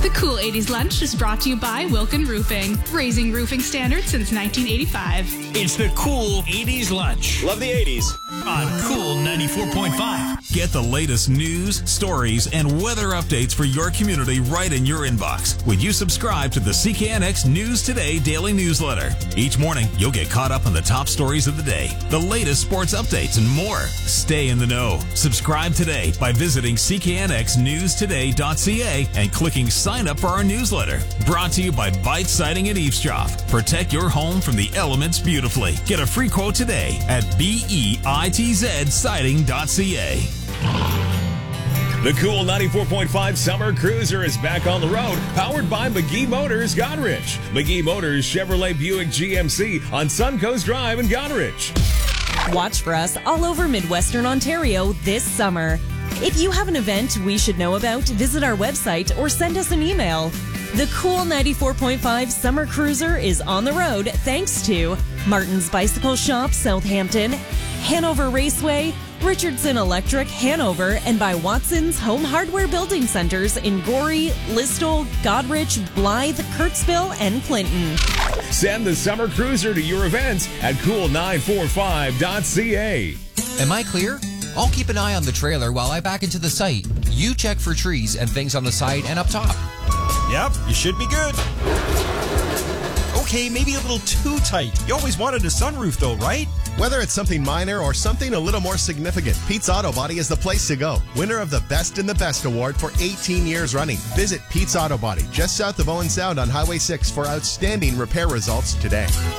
The Cool 80s Lunch is brought to you by Wilkin Roofing, raising roofing standards since 1985. It's the Cool 80s Lunch. Love the 80s. On Cool 94.5. Get the latest news, stories, and weather updates for your community right in your inbox when you subscribe to the CKNX News Today daily newsletter. Each morning, you'll get caught up on the top stories of the day, the latest sports updates, and more. Stay in the know. Subscribe today by visiting cknxnewstoday.ca and clicking sign up for our newsletter. Brought to you by Bite Siding and Eavesdrop. Protect your home from the elements beautifully. Get a free quote today at BEITZsiding.ca. The Cool 94.5 Summer Cruiser is back on the road, powered by McGee Motors, Goderich. McGee Motors Chevrolet Buick GMC on Suncoast Drive in Goderich. Watch for us all over Midwestern Ontario this summer. If you have an event we should know about, visit our website or send us an email. The Cool 94.5 Summer Cruiser is on the road thanks to Martin's Bicycle Shop, Southampton, Hanover Raceway, Richardson Electric, Hanover, and by Watson's Home Hardware Building Centers in Gorey, Listowel, Goderich, Blythe, Kirksville, and Clinton. Send the Summer Cruiser to your events at cool945.ca. Am I clear? I'll keep an eye on the trailer while I back into the site. You check for trees and things on the side and up top. Yep, you should be good. Okay, maybe a little too tight. You always wanted a sunroof though, right? Whether it's something minor or something a little more significant, Pete's Auto Body is the place to go. Winner of the Best in the Best award for 18 years running. Visit Pete's Auto Body just south of Owen Sound on Highway 6 for outstanding repair results today.